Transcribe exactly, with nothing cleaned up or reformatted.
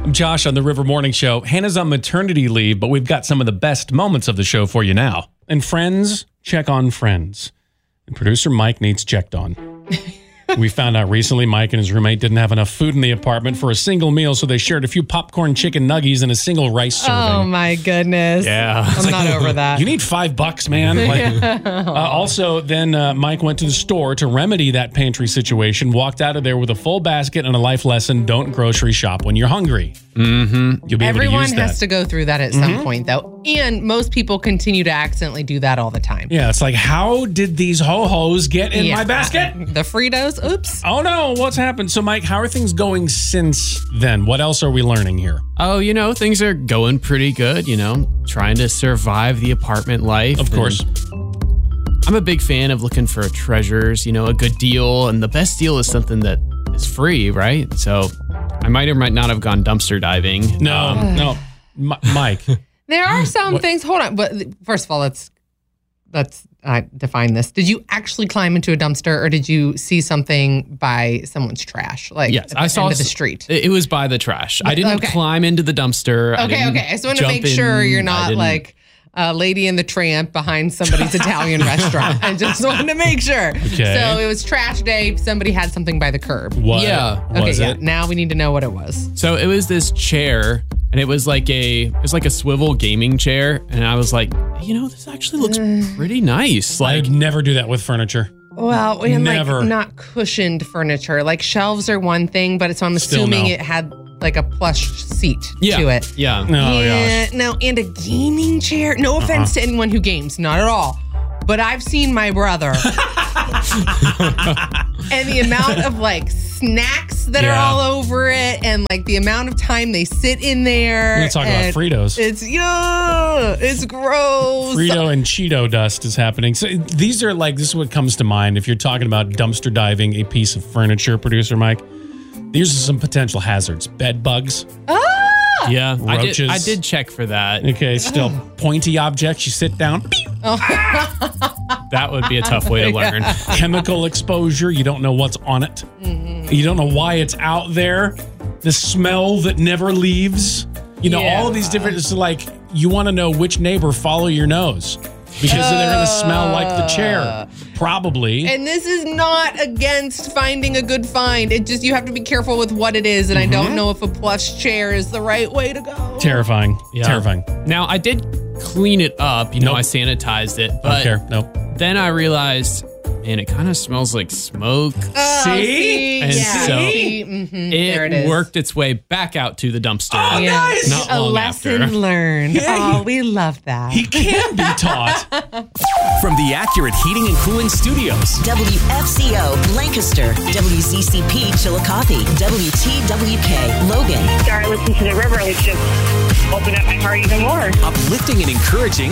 I'm Josh on the River Morning Show. Hannah's on maternity leave, but we've got some of the best moments of the show for you now. And friends check on friends. And producer Mike needs checked on. We found out recently Mike and his roommate didn't have enough food in the apartment for a single meal, so they shared a few popcorn chicken nuggies and a single rice serving. Oh, my goodness. Yeah. I'm not over that. You need five bucks, man. Like, uh, also, then uh, Mike went to the store to remedy that pantry situation, walked out of there with a full basket and a life lesson: don't grocery shop when you're hungry. Mm-hmm. You'll be Everyone able to use has that. to go through that at Mm-hmm. some point, though. And most people continue to accidentally do that all the time. Yeah, it's like, how did these ho-hos get in Yeah. my basket? The Fritos, oops. Oh, no, what's happened? So, Mike, how are things going since then? What else are we learning here? Oh, you know, things are going pretty good, you know, trying to survive the apartment life. Of course. And I'm a big fan of looking for treasures, you know, a good deal. And the best deal is something that is free, right? So I might or might not have gone dumpster diving. No, Um, no. M- Mike. There are some What? things. Hold on. But first of all, let's let's uh, define this. Did you actually climb into a dumpster, or did you see something by someone's trash? Like Yes, at the I saw end of the s- street. It it was by the trash. I didn't Okay. climb into the dumpster. I Okay, didn't okay. I just want to jump make sure in. you're I not didn't- like uh, Lady in the Tramp behind somebody's Italian restaurant. I just wanted to make sure. Okay. So it was trash day. Somebody had something by the curb. What Yeah. Okay, was yeah. it? Now we need to know what it was. So it was this chair, and it was like a it was like a swivel gaming chair, and I was like, you know, this actually looks pretty nice. Like, I'd never do that with furniture. Well, and Never. like not cushioned furniture. Like shelves are one thing, but so I'm Still assuming no. it had like a plush seat yeah, to it. yeah. Oh, gosh. and, no, and a gaming chair. No offense Uh-huh. to anyone who games, not at all. But I've seen my brother. And the amount of like snacks that Yeah. are all over it, and like the amount of time they sit in there. We're going to talk about and Fritos. It's yeah, it's gross. Frito and Cheeto dust is happening. So these are like, this is what comes to mind if you're talking about dumpster diving a piece of furniture, producer Mike. These are some potential hazards. Bed bugs. Yeah, I did, Roaches. I did check for that. Okay, still pointy objects. You sit down. That would be a tough way to learn. Chemical exposure. You don't know what's on it. Mm-hmm. You don't know why it's out there. The smell that never leaves. You know, all of these different, it's like, you want to know which neighbor follow your nose. Because they're going to smell like the chair. Probably. And this is not against finding a good find. It just, you have to be careful with what it is. And I don't know if a plush chair is the right way to go. Terrifying. Yeah. Terrifying. Now, I did clean it up. You know, Nope. I sanitized it. Don't But care. Nope. then I realized, man, it kind of smells like smoke. Oh, See? And yeah. so See? Mhm, it, there it is. worked its way back out to the dumpster. Oh, Yeah. nice. Not A long lesson after. learned. Yeah, Oh, we love that. He can be taught. From the Accurate Heating and Cooling Studios. W F C O Lancaster, W Z C P Chillicothe, W T W K Logan. After I listened to the river, it just opened up my heart even more. Uplifting and encouraging